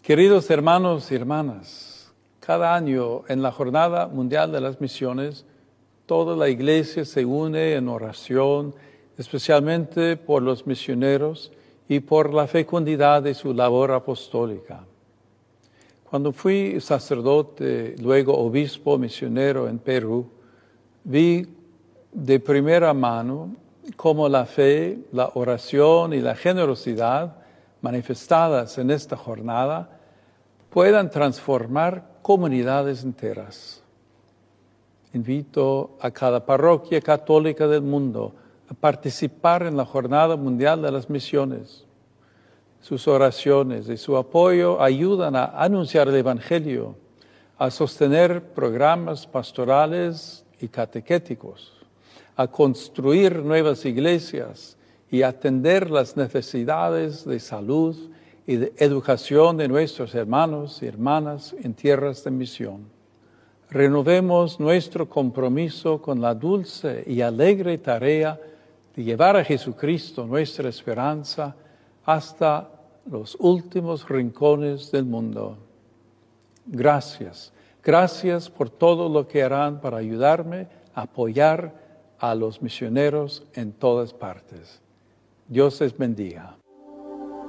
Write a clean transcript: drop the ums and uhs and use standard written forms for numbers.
Queridos hermanos y hermanas, cada año en la Jornada Mundial de las Misiones, toda la Iglesia se une en oración, especialmente por los misioneros y por la fecundidad de su labor apostólica. Cuando fui sacerdote, luego obispo misionero en Perú, vi de primera mano cómo la fe, la oración y la generosidad manifestadas en esta jornada puedan transformar comunidades enteras. Invito a cada parroquia católica del mundo a participar en la Jornada Mundial de las Misiones. Sus oraciones y su apoyo ayudan a anunciar el Evangelio, a sostener programas pastorales y catequéticos, a construir nuevas iglesias y atender las necesidades de salud y de educación de nuestros hermanos y hermanas en tierras de misión. Renovemos nuestro compromiso con la dulce y alegre tarea de llevar a Jesucristo, nuestra esperanza, hasta los últimos rincones del mundo. Gracias. Gracias por todo lo que harán para ayudarme a apoyar a los misioneros en todas partes. Dios les bendiga.